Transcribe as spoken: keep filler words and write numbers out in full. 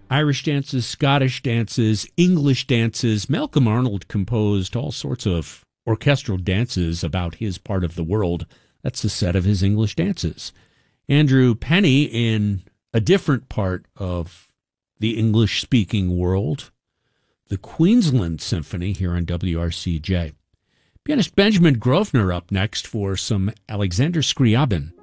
Irish dances, Scottish dances, English dances. Malcolm Arnold composed all sorts of orchestral dances about his part of the world. That's a set of his English dances. Andrew Penny, in a different part of the English-speaking world, the Queensland Symphony here on W R C J. Pianist Benjamin Grosvenor up next for some Alexander Scriabin.